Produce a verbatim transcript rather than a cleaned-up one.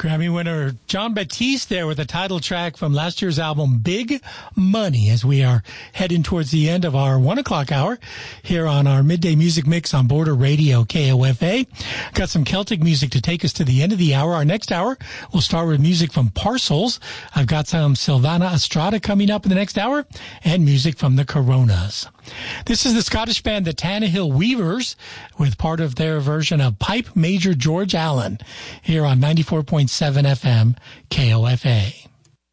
Grammy winner Jon Batiste there with the title track from last year's album, Big Money, as we are heading towards the end of our one o'clock hour here on our midday music mix on Border Radio K O F A. Got some Celtic music to take us to the end of the hour. Our next hour, we'll start with music from Parcels. I've got some Silvana Estrada coming up in the next hour and music from the Coronas. This is the Scottish band, the Tannahill Weavers, with part of their version of Pipe Major George Allen here on ninety-four point seven F M K O F A.